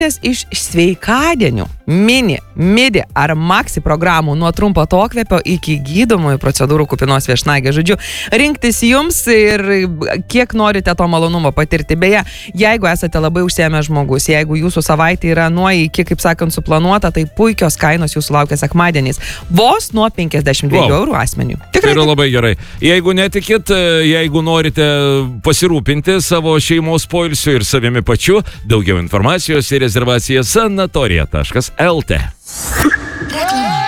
iš sveikadienių, mini, midi ar maxi programų nuo trumpo atokvėpio iki gydomųjų procedūrų kupinos viešnagės. Žodžiu, rinktis jums ir kiek norite to malonumo patirti. Beje, jeigu esate labai užsiėmę žmogus, jeigu jūsų savaitė yra nuo iki, kaip sakant, suplanuota, tai puikios kainos jūsų laukia sekmadieniais. Vos nuo 52 eurų asmeniui. Tai yra labai gerai. Jeigu netikit, jeigu norite pasirūpinti savo šeimos poilsiu ir savimi pačiu, daugiau informacijos ir rezervacija sanatorija.lt.